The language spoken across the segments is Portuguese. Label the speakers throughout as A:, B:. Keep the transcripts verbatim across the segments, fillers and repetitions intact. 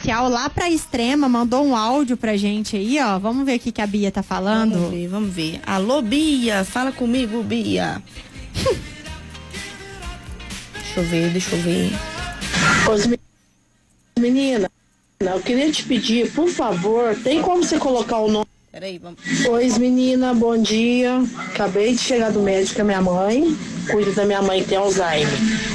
A: especial lá pra Extrema, mandou um áudio pra gente aí, ó. Vamos ver o que, que a Bia tá falando.
B: Vamos ver, vamos ver. Alô, Bia, fala comigo, Bia. Deixa eu ver, deixa eu ver.
C: Os meninas, eu queria te pedir, por favor, tem como você colocar o nome?
B: Peraí, vamos.
C: Oi, menina, bom dia. Acabei de chegar do médico com a minha mãe. Cuido da minha mãe que tem Alzheimer.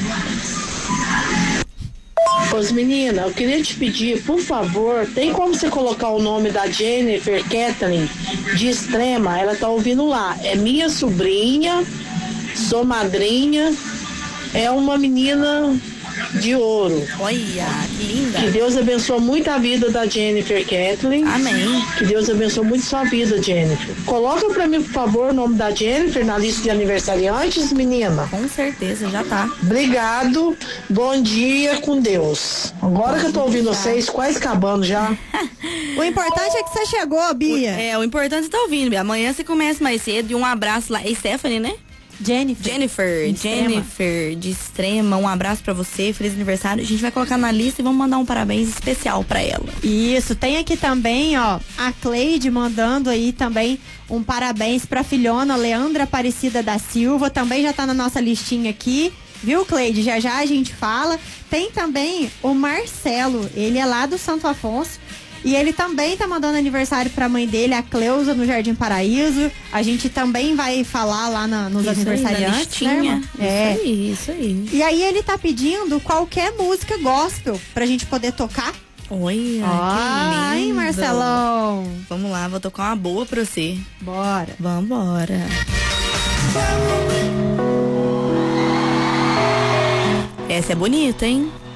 C: Os meninas, eu queria te pedir, por favor, tem como você colocar o nome da Jennifer Kathleen de Extrema? Ela tá ouvindo lá. É minha sobrinha, sou madrinha, é uma menina de ouro.
B: Olha, que linda.
C: Que Deus abençoe muito a vida da Jennifer Kathleen.
B: Amém.
C: Que Deus abençoe muito sua vida, Jennifer. Coloca pra mim, por favor, o nome da Jennifer na lista de aniversariantes, menina.
B: Com certeza, já tá.
C: Obrigado. Bom dia com Deus. Agora que eu tô ouvindo vocês, quase acabando já.
A: O importante é que você chegou, Bia.
B: O, é, o importante é tá ouvindo, Bia. Amanhã você começa mais cedo e um abraço lá. E Stephanie, né?
A: Jennifer.
B: Jennifer,
A: de
B: Jennifer de Extrema, um abraço pra você, feliz aniversário. A gente vai colocar na lista e vamos mandar um parabéns especial pra ela.
A: Isso, tem aqui também, ó, a Cleide mandando aí também um parabéns pra filhona Leandra Aparecida da Silva, também já tá na nossa listinha aqui, viu, Cleide? Já já a gente fala. Tem também o Marcelo, ele é lá do Santo Afonso. E ele também tá mandando aniversário pra mãe dele, a Cleusa, no Jardim Paraíso. A gente também vai falar lá na, nos
B: isso
A: aniversariantes,
B: aí, na
A: né, irmã? É.
B: Isso aí, isso aí.
A: E aí ele tá pedindo qualquer música gospel pra gente poder tocar.
B: Olha,
A: ah,
B: que lindo.
A: Hein, Marcelão?
B: Vamos lá, vou tocar uma boa pra você.
A: Bora.
B: Vambora. Essa é bonita, hein?